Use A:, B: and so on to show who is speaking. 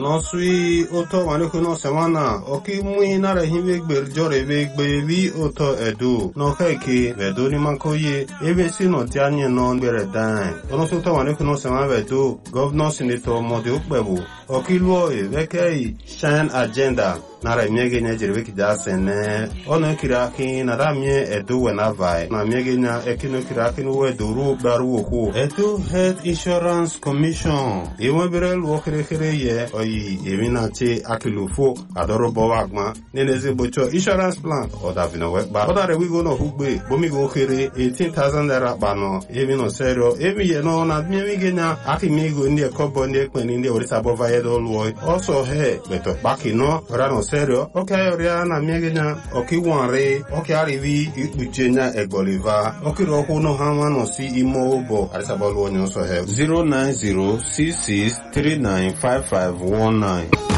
A: no sui oto maneko no semana oki mui na rehiwe gberjore we gbevi oto edu no keke vedo ni mankoye ebe si no tianye no bere dan ono so to maneko no semana vedo governor senator mode ukbebu oki luo e vekei shine agenda na ra miege nya jerwe kija sene ono kiraki na ra mie edu wena vai na miege nya ekino kiraki no we duru baru ko edu health insurance commission ewe bere luo kere ye oyi eminati akilufo adoro bowagma neneze bocho insurance plan oda vino we ba oda re we go no hugbe bomi go kere 18,000 naira bano ebi no serio ebi ye no na miege nya akimigo ndi ekobo ndi ekpeni ndi orisa bova yedo luo also he beto baki no rano serio okay oria na miegenya okiwanre okay arivi ikpuchenya egboliva okiro no hama no si imo bo arisabolu onyo so he 09066395519